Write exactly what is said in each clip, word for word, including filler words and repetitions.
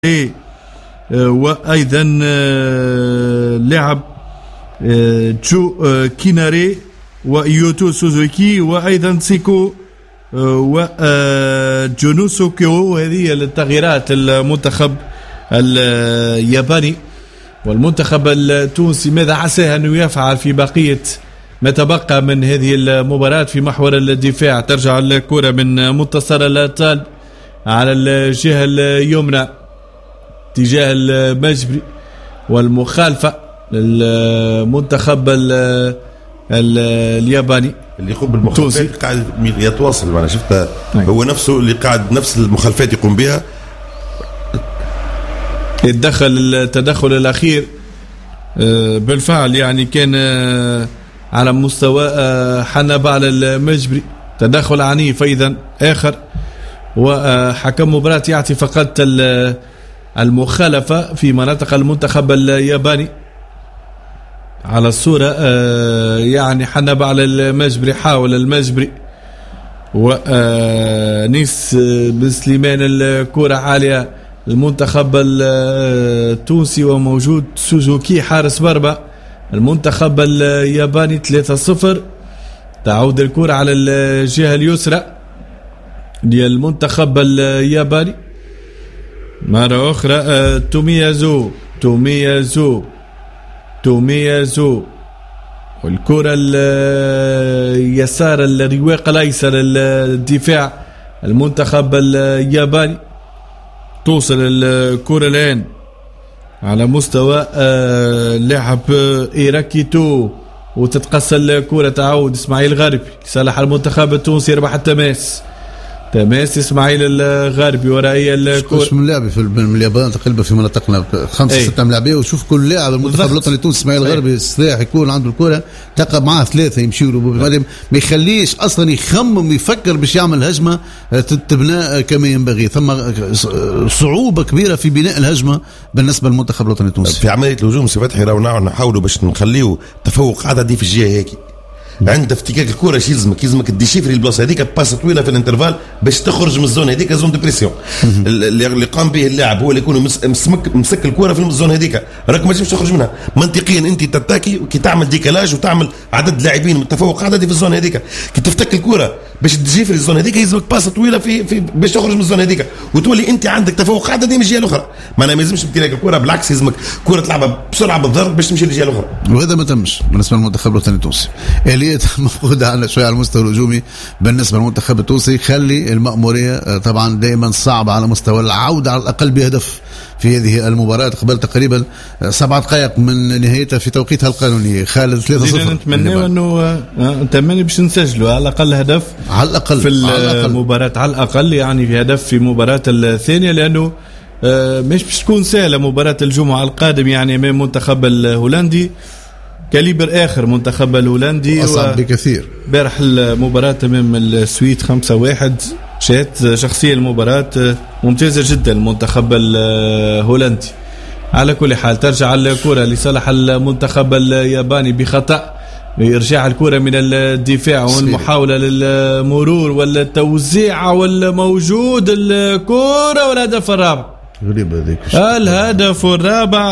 وأيضا لعب جو كيناري ويوتو سوزوكي وأيضا سيكو وجونوسو كيو. هذه التغييرات المنتخب الياباني. والمنتخب التونسي ماذا عساه أنه يفعل في بقية ما تبقى من هذه المباراة في محور الدفاع؟ ترجع الكرة من منتصر الأطال على الجهة اليمنى تجاه المجبري والمخالفة للمنتخب الياباني اللي يقوم بالمخالفات قاعد يتواصل معنا. شفت هو نفسه اللي قاعد نفس المخالفات يقوم بها. يتدخل التدخل الأخير بالفعل يعني كان على مستوى حنب على المجبري، تدخل عنيف أيضا آخر، وحكم مباراة يعطي فقط المخالفة في مناطق المنتخب الياباني على الصورة. يعني حنب على المجبري، حاول المجبري ونيس بن سليمان الكرة عالية المنتخب التونسي، وموجود سوزوكي حارس مرمى المنتخب الياباني. ثلاثة صفر. تعود الكرة على الجهة اليسرى للمنتخب الياباني مرة أخرى. توميازو توميازو توميازو والكرة اليسار الرواق الأيسر الدفاع المنتخب الياباني. توصل الكرة الآن على مستوى لاعب إيراكيتو وتتقصى الكرة. تعود إسماعيل غربي لصالح المنتخب التونسي، يربح التماس. تماس إسماعيل الغربي ورأي الكرة. من لاعب في اليابان تقريبا في مناطقنا خمسة أي. ستة ملاعبية، وشوف كل لاعب المنتخب الوطني التونسي إسماعيل الغربي الصلاح يكون عنده الكرة تقع معاه ثلاثة يمشيوا له، ما يخليش أصلا يخمم يفكر باش يعمل هجمة تبنى كما ينبغي. ثم صعوبة كبيرة في بناء الهجمة بالنسبة للمنتخب الوطني التونسي في عملية الهجوم. سفتحي راهو نحاولوا باش نخليه تفوق عددي في الجهة هيك. عند افتكاك الكره شي يلزمك يلزمك تديشيفري البلاصه هذيك باس طويله في الانترفال باش تخرج من الزون هذيك، زون دو بريسيون اللي قام به اللاعب هو اللي يكون مسك مسك الكره في الزون هذيك، راك ما تجمش تخرج منها. منطقيا انت تتاكي كي تعمل ديكالاج وتعمل عدد لاعبين متفوق عددي في الزون هذيك، كي تفتك الكره باش تجيفري الزون هذيك يلزمك باس طويله في, في باش تخرج من الزون هذيك وتولي انت عندك تفوق عددي من الجهه الاخرى. معناها ما يلزمش تمتلك الكره، بالعكس يلزمك كره تلعبها بسرعه بالضرب باش تمشي للجهه الاخرى، وهذا ما تمش بالنسبه للمنتخب الوطني التونسي. اليه مفقوده على شويه على المستوى الهجومي بالنسبه للمنتخب التونسي. خلي المأموريه طبعا دائما صعبه على مستوى العوده على الاقل بهدف في هذه المباراه قبل تقريبا سبع دقائق من نهايتها في توقيتها القانوني. خالد ثلاثة صفر. نتمنى انه نتمنى باش نسجلوا على الاقل هدف على الاقل في المباراه، على الاقل يعني في هدف في المباراه الثانيه، لانه مش باش تكون سهله مباراه الجمعه القادم يعني امام منتخب الهولندي كاليبر اخر. منتخب الهولندي اصعب بكثير. بارح المباراه امام السويد خمسة واحد شات شخصيا المباراه ممتازه جدا المنتخب الهولندي. على كل حال ترجع الكره لصالح المنتخب الياباني بخطأ، يرجع الكره من الدفاع والمحاوله للمرور والتوزيع والموجود الكره والهدف الرابع. غريبة هذيك الهدف الرابع.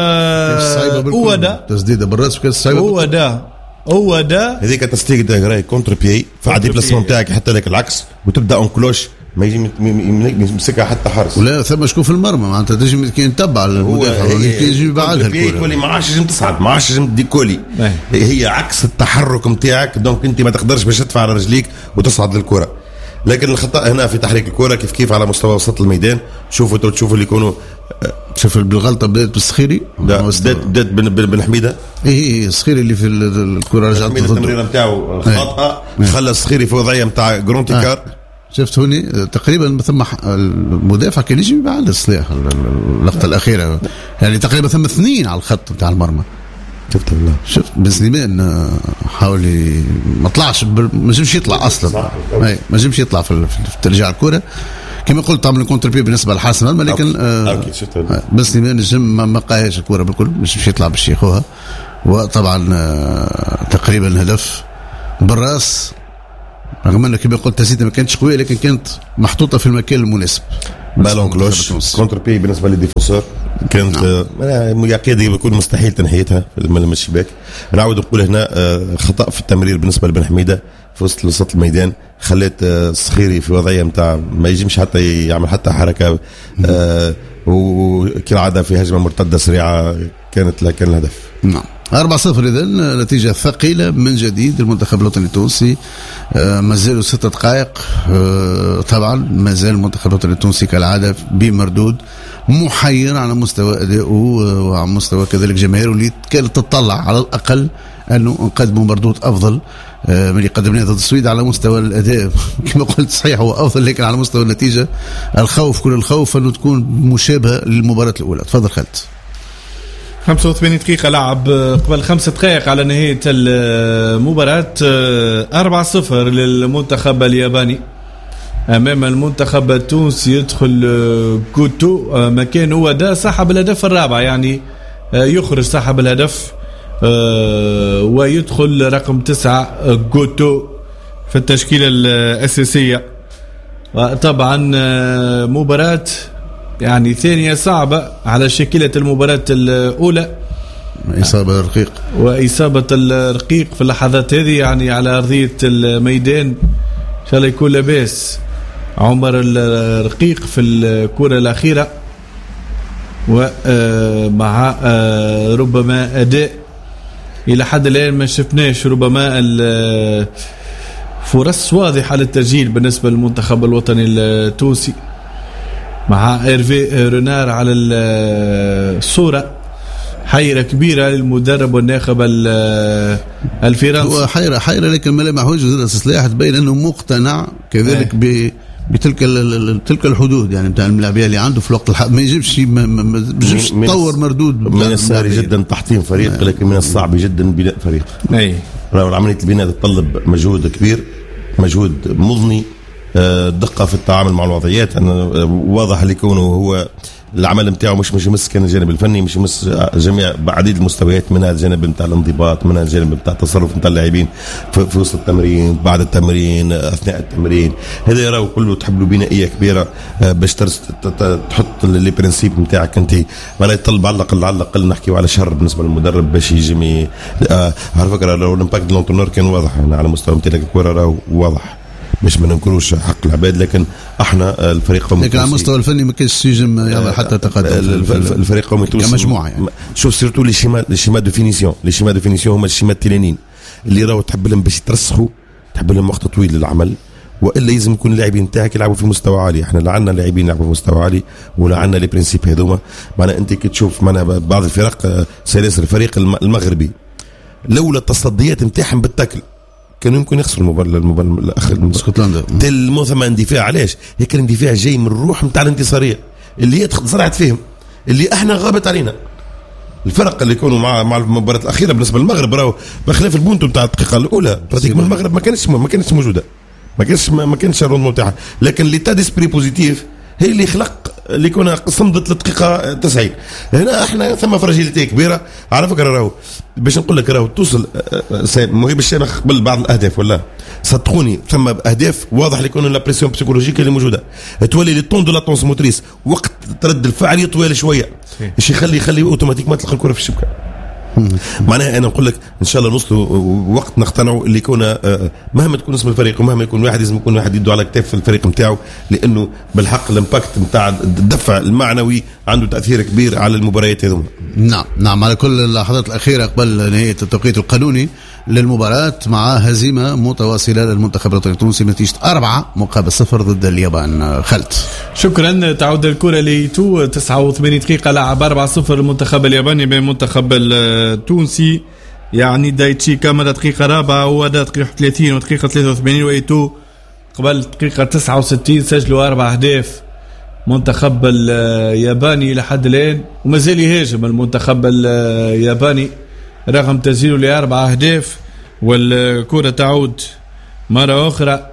هو ده تسديده بالراس وكاس صعيبه هو ده هو ده هذيك تسديده راي كونتر بيي فعدي بلاسمون تاعك حتى لك العكس وتبدا اون كلوش ما يجي يمسكها حتى حارس ولا ثم شكون في المرمى معناتها تجي كي نتبع المدافع يجي يبعدها الكره كولي ما عادش لازم تصعد ما عادش لازم ديكولي هي عكس التحرك نتاعك دونك انت ما تقدرش باش تدفع على رجليك وتصعد للكره. لكن الخطأ هنا في تحريك الكرة كيف كيف على مستوى وسط الميدان. شوفوا تشوفوا اللي يكونوا شوف بالغلطة بدأت بالسخيري بدأت بن حميدة. ايه السخيري اللي في الكرة رجعت ضده التمريرة نتاعو خاطئة خلى السخيري في وضعية نتاع جرونتيكار. شفت هوني تقريبا ثم المدافع كان يجي بعد الصلاح اللقطة الأخيرة يعني تقريبا ثم اثنين على الخط نتاع المرمى. شفت بالله شفت بن سليمان حاول ما طلعش ما جمش يطلع اصلا اي ما جمش يطلع في ترجع الكره كما قلت تعمل كونتر بي بالنسبه لحارس المرمى لكن اكيد شفت بن سليمان الجم ما قاهاش الكره بالكل مش باش يطلع باش ياخوها. وطبعا تقريبا الهدف بالراس رغم انه كما قلت تسديده ما كانتش قويه لكن كانت محطوطه في المكان المناسب. بالون كلوش كونتر بي بالنسبه للديفونسور كانت نعم. يكاد يكون مستحيل تنهيتها من الشباك. نعود نقول هنا خطأ في التمرير بالنسبه لبن حميده في وسط وسط الميدان، خلت الصخيري في وضعيه نتاع ما يجمش حتى يعمل حتى حركه، آه وكالعاده في هجمه مرتده سريعه كانت لكن الهدف. نعم أربعة صفر إذن نتيجة ثقيلة من جديد. المنتخب الوطني التونسي آه ما زالوا ستة دقائق، آه طبعا ما زال المنتخب الوطني التونسي كالعادة بمردود محير على مستوى أدائه وعلى مستوى كذلك جماهيره اللي كانت تطلع على الأقل أنه نقدموا مردود أفضل آه من اللي قدمناه ضد السويد. على مستوى الأداء كما قلت صحيح هو أفضل، لكن على مستوى النتيجة الخوف كل الخوف أنه تكون مشابهة للمباراة الأولى. تفضل خالد. خمسة وثمانين دقيقة لعب قبل خمسة دقائق على نهاية المباراة. أربعة صفر للمنتخب الياباني أمام المنتخب التونسي. يدخل كوتو مكان هو ده صاحب الهدف الرابع، يعني يخرج صاحب الهدف ويدخل رقم تسعة كوتو في التشكيلة الأساسية. طبعا مباراة يعني ثانية صعبة على شكلة المباراة الأولى، إصابة الرقيق وإصابة الرقيق في اللحظات هذه يعني على أرضية الميدان. إن شاء الله يكون لاباس عمر الرقيق في الكرة الأخيرة، ومع ربما أداء إلى حد الآن ما شفناش ربما فرص واضحة للتسجيل بالنسبة للمنتخب الوطني التونسي، مع إيرفي رونار على الصورة. حيرة كبيرة للمدرب والناخب الفرنسي. هو حيرة حيرة لكن ملامح وجهه الإصلاح تبين أنه مقتنع كذلك ب بتلك تلك الحدود يعني بتاع الملاعبيه اللي عنده في الوقت الحالي. ما يجيبش ما يجيبش تطور مردود. من السهل جدا تحطيم فريق، لكن من الصعب جدا بناء فريق. اي عمليه البناء تتطلب مجهود كبير، مجهود مضني، دقه في التعامل مع الوضعيات. أنا واضح اللي كونه هو العمل نتاعو مش مش يمس كان الجانب الفني، مش يمس جميع عديد المستويات، منها الجانب نتاع الانضباط، منها الجانب نتاع التصرف نتاع اللاعبين في, في وسط التمرين، بعد التمرين، اثناء التمرين. هذا يراو كله تحب بنائيه كبيره باش تحط لي برينسيپ نتاعك انت. ما لا يطلب على الاقل على الاقل نحكيو على شر بالنسبه للمدرب باش يجي. على فكره لو الامباكت لونتونور كان واضح على مستوى امتلاك الكره راهو واضح، مش ما ننكروش حق العباد، لكن احنا الفريق قومي لكن على المستوى الفني ما كانش يجم يعمل حتى تقدم. الفريق قومي تونسي كمجموعه يعني. شوف سيرتو لي شيما لي شيما دو فينيسيون لي شيما دو فينيسيون هما الشيما التلانين اللي راهو تحب لهم باش يترسخوا، تحب لهم وقت طويل للعمل، والا لازم يكون اللاعبين نتاعك يلعبوا في مستوى عالي. احنا لا عندنا لاعبين يلعبوا في مستوى عالي ولا عندنا لي برينسيپ هذوما. معناها انت كي تشوف معناها بعض الفرق سلاسل الفريق المغربي لولا التصديات نتاعهم بالتاكل كانوا يمكن يخسروا المباراة المباراة الأخيرة اسكتلندا. تل ثم اندفاع. علاش؟ هي كان اندفاع جاي من الروح نتاع الانتصارية اللي هي زرعت فيهم، اللي احنا غابت علينا. الفرق اللي يكونوا مع مع المباراة الأخيرة بالنسبة للمغرب راهو بخلاف البونتو نتاع الدقيقة الأولى براتيك من المغرب ما كانش ما كانش موجودة، ما كانش ما كانش الروندمون تاعها، لكن لي تا ديسبري بوزيتيف هي اللي خلق اللي كنا صمدت للدقيقة تسعين. هنا احنا ثم فراجيليتي كبيرة. على فكرة راهو باش نقول لك راهو توصل مهيب الشامخ قبل بعض الأهداف ولا صدقوني ثم أهداف واضح اللي يكون لا بريسيون بسيكولوجيك اللي موجودة تولي لي طون دو لاتونس موتريس وقت ترد الفعل يطول شوية ايش يخلي يخلي اوتوماتيك ما تلقى الكرة في الشبكة. معناها انا نقول لك ان شاء الله نوصلوا وقت نقتنعوا اللي يكون مهما تكون اسم الفريق ومهما يكون واحد لازم يكون واحد يدو على كتاف الفريق نتاعو، لانه بالحق الامباكت نتاع الدفع المعنوي عنده تاثير كبير على المباريات هذوما. نعم نعم على كل اللحظات الاخيره قبل نهايه التوقيت القانوني للمباراة مع هزيمة متواصلة للمنتخب الوطني التونسي بنتيجة أربعة مقابل صفر ضد اليابان. خالد شكرا. تعود الكرة ليتو تسعة وثمانين دقيقة لعب أربعة صفر المنتخب الياباني بين المنتخب التونسي. يعني دايتشي كامل دقيقة رابعة ودا دقيقة ثلاثين ودقيقة ثلاثة وثمانين ويتو قبل دقيقة تسعة وستين سجلوا أربع أهداف. منتخب الياباني لحد الآن وما زال يهاجم المنتخب الياباني رغم تسجيله لأربع أهداف. والكرة تعود مرة أخرى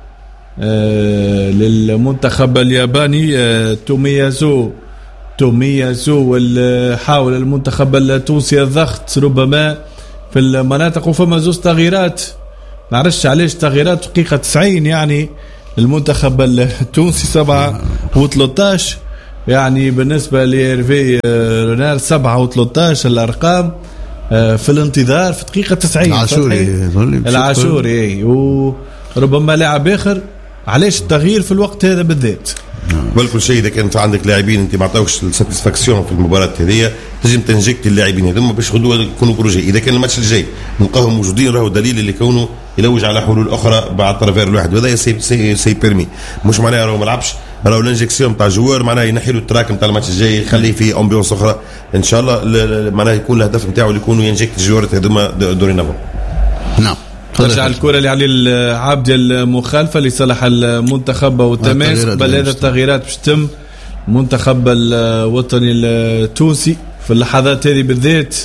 آه للمنتخب الياباني. آه توميازو توميازو والحاول المنتخب التونسي الضغط ربما في المناطق وفما زوز تغييرات معرفش علاش تغييرات دقيقة تسعين يعني المنتخب التونسي سبعة وثلاثة عشر يعني بالنسبة لإيرفي رونار سبعة وثلاثة عشر الأرقام في الانتظار في دقيقة تسعين. العاشوري العاشوري وربما لاعب آخر. علاش التغيير في الوقت هذا بالذات؟ قبل كل شيء اذا كانت عندك لاعبين انت ما عطاوش الساتيسفاكسيون في المباراه هذه تنجم تنجكت اللاعبين هذوما باش غدوه يكونوا بروجي. اذا كان الماتش الجاي نلقاهم موجودين راهو دليل اللي كونه يلوج على حلول اخرى بعد طرفير الواحد وهذا سي سي, سي بيرمي. مش معناها راهو ما لعبش راهو الانجكسيون تاع جوار معناها ينحي له التراكم تاع الماتش الجاي يخليه في امبيونس اخرى ان شاء الله معناها يكون الهدف نتاعو اللي يكونوا ينجكت الجوارات هذوما دوري نافو. نعم. ترجع الكرة اللي على العابدة المخالفة لصالح المنتخب والتماس قبل هذا التغييرات باش تتم المنتخب الوطني التونسي في اللحظات هذه بالذات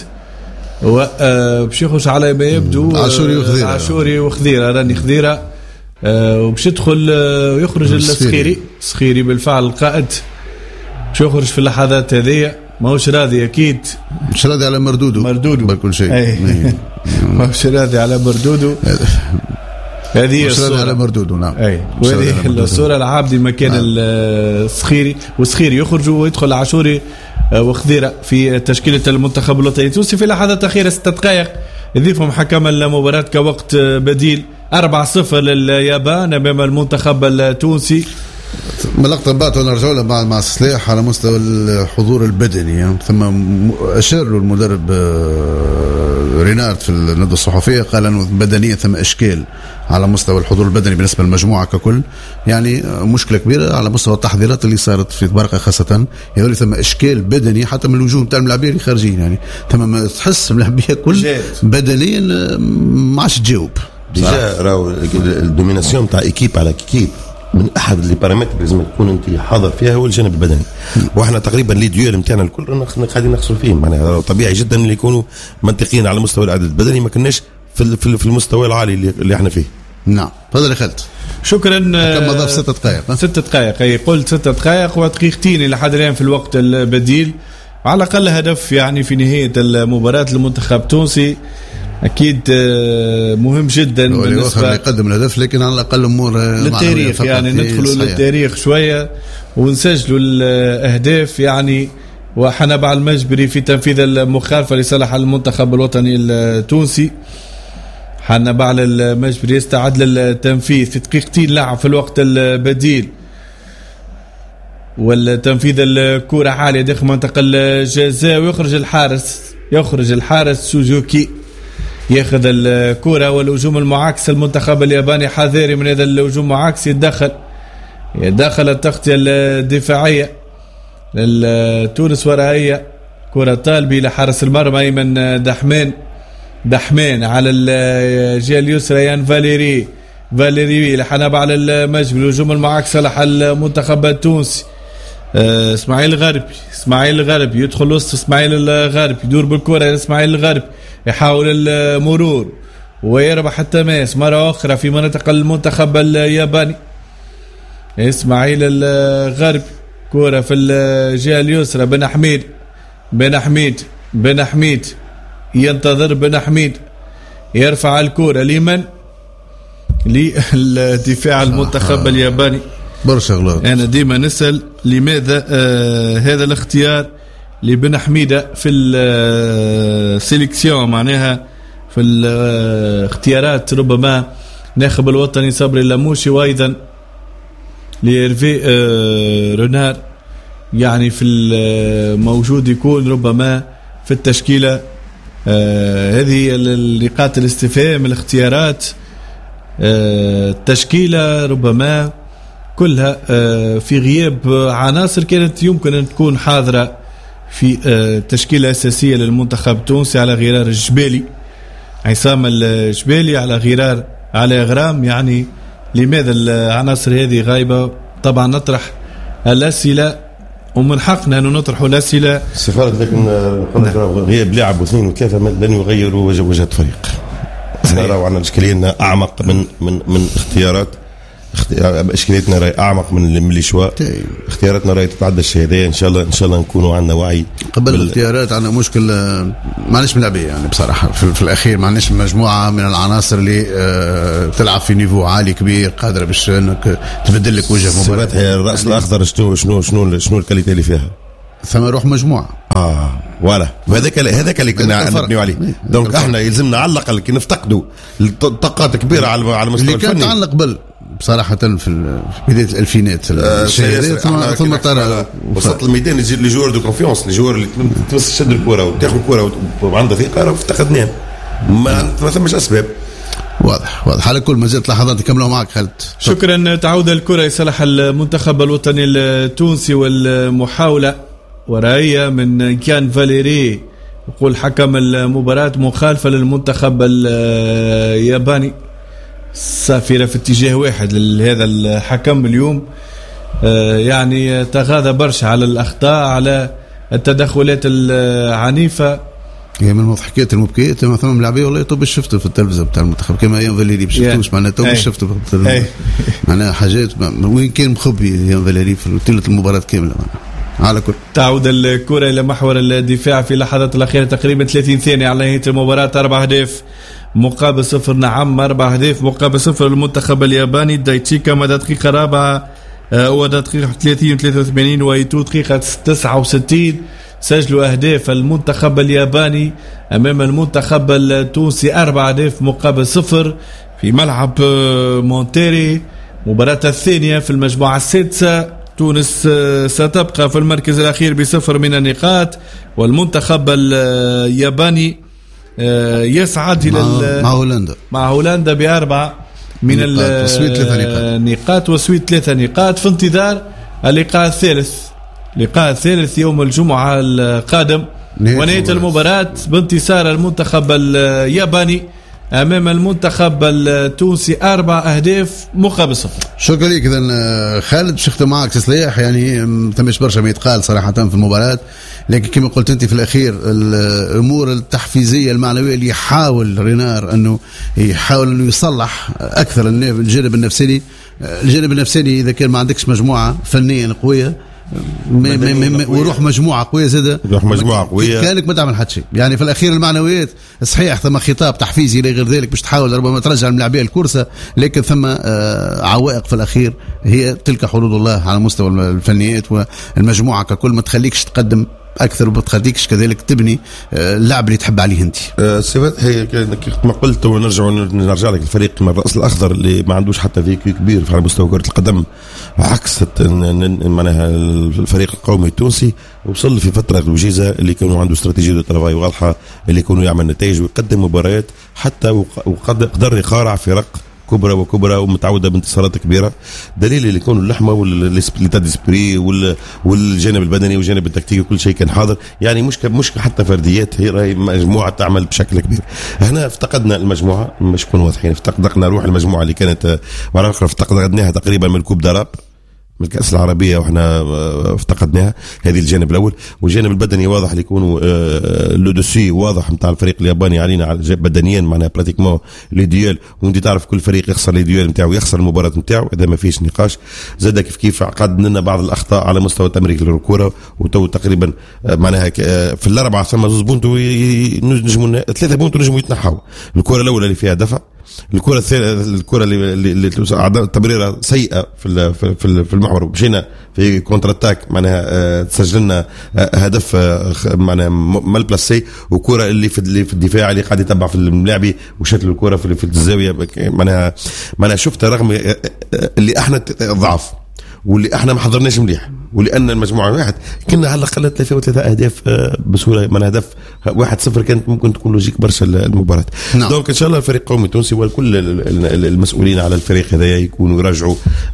وباش يخرج على ما يبدو عاشوري وخذيرة عاشوري وخذيرة راني خذيرة وباش يدخل ويخرج السخيري السخيري بالفعل القائد باش يخرج في اللحظات هذه. ماهوش راضي اكيد مش راضي على مردوده مردوده بكل شيء ماهوش راضي على مردوده. هذه مش راضي على مردوده. نعم اي وهذه الصوره العابدي مكان السخيري والسخيري يخرج ويدخل عاشوري وخذيره في تشكيله المنتخب الوطني التونسي في لحظات اخيره ست دقائق يضيفهم حكم المباراه كوقت بديل. أربعة صفر لليابان امام المنتخب التونسي. ملقطة بعد ونرجع له مع مع السلاح على مستوى الحضور البدني يعني. ثم أشار له المدرب رينارد في الندوة الصحفية قال أنه بدنيا ثم إشكال على مستوى الحضور البدني بالنسبة للمجموعة ككل يعني مشكلة كبيرة على مستوى التحضيرات اللي صارت في برقة خاصة يقول ثم إشكال بدني حتى من الوجوه تاع الملاعبين اللي خارجين يعني. ثم تحس الملاعبية كل بدنيا ما عادش تجاوب. ديجا راهو الدوميناسيون تاع إيكيب على كيكيب من احد اللي بارامتر لازم تكون انت حاضر فيها هو الجانب البدني. واحنا تقريبا لي ديول نتاعنا الكل قاعدين نخسر فيهم معناها طبيعي جدا اللي يكونوا منطقيين على مستوى العدد البدني ما كناش في في المستوى العالي اللي, اللي احنا فيه. نعم تفضل يا خالد. شكرا. كم مضى ستة دقائق ستة دقائق اي قلت ستة دقائق ودقيقتين الى حد الان في الوقت البديل على الاقل هدف يعني في نهايه المباراه المنتخب التونسي اكيد مهم جدا بالنسبه يقدم الهدف لكن على الاقل امور للتاريخ يعني ندخلوا للتاريخ شويه ونسجلوا الاهداف يعني. وحنبع المجبري في تنفيذ المخالفه لصالح المنتخب الوطني التونسي. حنبع المجبري يستعد للتنفيذ في دقيقتين لعب في الوقت البديل والتنفيذ الكره عاليه داخل منطقه الجزاء ويخرج الحارس يخرج الحارس سوزوكي ياخذ الكرة والهجوم المعاكس. المنتخب الياباني حذاري من هذا الهجوم المعاكس يتدخل يدخل التغطية الدفاعية لتونس ورائية. كرة طالبي لحارس المرمى أيمن دحمان دحمان على الجهة اليسرى يان فاليري فاليري لحنب على المجبل الهجوم المعاكس صالح المنتخب التونسي. اسماعيل الغربي اسماعيل الغربي يدخل وسط اسماعيل الغربي يدور بالكرة اسماعيل الغربي يحاول المرور ويربح التماس مرة أخرى في منطقة المنتخب الياباني. إسماعيل الغربي كرة في الجهة اليسرى بن حميد بن حميد بن حميد ينتظر بن حميد يرفع الكرة لمن للدفاع المنتخب آه. الياباني. برشا غلط. أنا ديما نسأل لماذا آه هذا الاختيار لبن حميدة في السيليكسيون معناها في الاختيارات ربما ناخب الوطني صبري اللاموشي وأيضا لإيرفي آه رونار يعني في الموجود يكون ربما في التشكيلة. آه هذه النقاط الاستفهام الاختيارات آه التشكيلة ربما كلها آه في غياب عناصر كانت يمكن أن تكون حاضرة في آه تشكيلة أساسية للمنتخب التونسي على غرار الجبالي عصام الجبالي على غرار على غرام. يعني لماذا العناصر هذه غايبة؟ طبعا نطرح الأسئلة ومن حقنا أن نطرح الأسئلة سفارة لكن غياب لاعب واثنين وثلاثة لن يغيروا وجه وجهة فريق. نرى عن الإشكالية أعمق من من من اختيارات إشكاليتنا رأي أعمق من اللي شواء اختياراتنا رأي تتعدى الشهادية. إن شاء الله إن شاء الله نكونوا عندنا وعي قبل الاختيارات عندنا مشكل، ما عندناش ملاعبيه يعني بصراحه في, في الاخير ما عندناش مجموعه من العناصر اللي أه تلعب في نيفو عالي كبير قادره باش انك تبدل لك وجه مباراه. هي الراس يعني الاخضر شنو شنو شنو شنو الكاليتي اللي فيها؟ ثم روح مجموعه اه ولا هذاك هذاك اللي كنا نبنيو عليه. دونك احنا يلزمنا على الاقل كي نفتقدوا طاقات كبيره على على المستوى الفني اللي كانت عندنا قبل بصراحه في بدايه الالفينات الشهريه. ثم ترى وسط الميدان يجي لي جوار دو كونفيونس، لي جوار اللي تمس تشد الكره وتاخذ الكره وعنده ثقه، افتقدناهم ما ثماش اسباب. واضح واضح. على كل ما زلت لحظات نكملوا معك خالد. شكرا. تعود الكره لصالح المنتخب الوطني التونسي، والمحاوله ورائيه من كان فاليري يقول حكم المباراة مخالفة للمنتخب الياباني، سافرة في اتجاه واحد لهذا الحكم اليوم. يعني تغاضى برشا على الأخطاء، على التدخلات العنيفة. هي من المضحكات المبكيات ما ثم ملاعبيه والله تو باش شفته في التلفزه بتاع المنتخب كما ايام فاليري باش شفتوش معناها تو باش شفته معناها حاجات وين كان مخبي ايام فاليري في طيله المباراة كاملة. على كل تعود الكرة إلى محور الدفاع في اللحظات الأخيرة، تقريبا ثلاثين ثانية على نهاية المباراة. أربع أهداف مقابل صفر. نعم أربع أهداف مقابل صفر للمنتخب الياباني. دايتشيكا مدى دقيقة رابعة ودقيقة ثلاثين وثلاثة وثمانين، وإيتو دقيقة تسعة وستين. سجلوا أهداف المنتخب الياباني أمام المنتخب التونسي، أربع أهداف مقابل صفر في ملعب مونتيري. مباراة الثانية في المجموعة السادسة. تونس ستبقى في المركز الأخير بصفر من النقاط، والمنتخب الياباني يصعد إلى مع هولندا مع هولندا بأربعة من النقاط وسويت ثلاثة نقاط في انتظار اللقاء الثالث. اللقاء الثالث يوم الجمعة القادم، ونهاية المباراة بانتصار المنتخب الياباني أمام المنتخب التونسي أربع أهداف مقابل صفر. شكرا لك. إذن خالد باش نختم معك سلاح، يعني تمش برشا ما يتقال صراحة في المباراة، لكن كما قلت أنت في الأخير الأمور التحفيزية المعنوية اللي يحاول رينار أنه يحاول أنه يصلح أكثر الجانب النفسي. الجانب النفسي إذا كان ما عندكش مجموعة فنيا قوية مي مي مي وروح مجموعة قوية زادة، روح مجموعة قوية كانك ما تعمل حد شيء. يعني في الأخير المعنويات صحيح ثم خطاب تحفيزي إلى غير ذلك باش تحاول ربما ترجع الملاعبية الكورسة، لكن ثم آه عوائق في الأخير هي تلك حدود الله على مستوى الفنيات، والمجموعة ككل ما تخليكش تقدم أكثر وبتخليكش كذلك تبني اللعب اللي تحب عليه أنت. أه سيبات هي كما قلت ونرجع نرجع لك الفريق من الرأس الأخضر اللي ما عندوش حتى فيكي كبير على مستوى كرة القدم، عكس معناها الفريق القومي التونسي، وصل في فترة الوجيزة اللي كانوا عنده استراتيجية دو ترافاي واضحة، اللي كانوا يعمل نتائج ويقدم مباريات حتى وقدر يقارع فرق كبرى وكبرى ومتعودة بانتصارات كبيرة. دليل اللي كانوا اللحمة والليتا ديسبري والجانب البدني والجانب التكتيكي وكل شيء كان حاضر. يعني مش مش حتى فرديات، هي مجموعة تعمل بشكل كبير. هنا افتقدنا المجموعة، مش كون واضحين، افتقدنا روح المجموعة اللي كانت مرة أخرى افتقدناها تقريبا من كوب داراب من الكأس العربية، وإحنا افتقدناها. هذه الجانب الأول. والجانب البدني واضح اللي يكونوا لو دوسي واضح متاع الفريق الياباني علينا على بدنيا، معناها براتيكمون لي ديال، وانت تعرف كل فريق يخسر لي ديال نتاعو، يخسر المباراة نتاعو، هذا ما فيش نقاش. زاد كيف كيف عقد لنا بعض الأخطاء على مستوى تمرير الكرة، وتو تقريبا معناها في الأربعة ثم زوز بونتو نجموا ثلاثة بونتو نجموا يتنحوا. الكرة الأولى اللي فيها دفع، الكرة الثانية الكرة اللي اللي تمريرها سيئة في في في المحور، مشينا في كونتر اتاك معناها تسجلنا هدف معناها مال بلاسي، وكرة اللي في اللي في الدفاع اللي قاعد يتبع في الملاعبي وشكل الكرة في في الزاوية معناها معناها شفتها رغم اللي احنا ضعف واللي احنا ما حضرناش مليح، ولان المجموعه واحد كنا على الاقل ثلاثه وثلاثه اهداف بسهوله، من هدف واحد صفر كانت ممكن تكون لوجيك برشا المباراه. نعم. دونك ان شاء الله الفريق القومي التونسي والكل المسؤولين على الفريق هذا يكونوا يراجعوا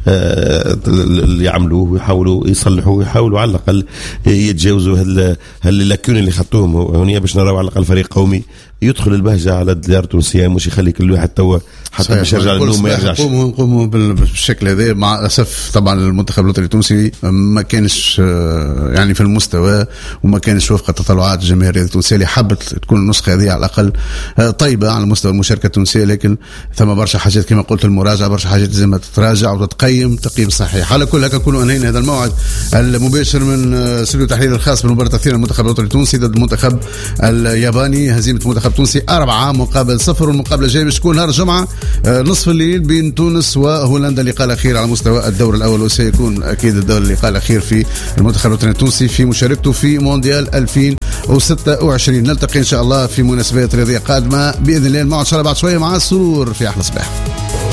اللي يعملوه ويحاولوا يصلحوا ويحاولوا على الاقل يتجاوزوا هال اللاكون اللي خطوهم هنا، باش نراو على الاقل فريق قومي يدخل البهجه على الديار التونسيه، مش يخلي كل واحد توا حتى باش يرجع للنوم ما يرجعش. نقوموا بالشكل هذا مع الاسف. طبعا المنتخب الوطني التونسي ما كانش يعني في المستوى وما كانش وفق تطلعات الجماهيريه التونسيه اللي حبت تكون النسخه هذه على الاقل طيبه على مستوى المشاركه التونسيه، لكن ثم برشا حاجات كما قلت المراجعه، برشا حاجات لازم تتراجع وتتقيم تقييم صحيح. على كل هكا نكونوا انهينا هذا الموعد المباشر من استوديو التحليل الخاص بالمباراه الثانيه المنتخب الوطني التونسي ضد المنتخب الياباني. هزيمه المنتخب التونسي أربعة مقابل صفر، والمقابله الجايه باش تكون نهار الجمعه نصف الليل بين تونس وهولندا، اللقاء الاخير على مستوى الدور الاول، وسيكون اكيد الدور اللقاء الاخير في المنتخب الوطني التونسي في مشاركته في مونديال ألفين وستة وعشرين. نلتقي ان شاء الله في مناسبات رياضيه قادمه باذن الله. الموعد ان شاء الله بعد شويه مع السرور في احلى صباح.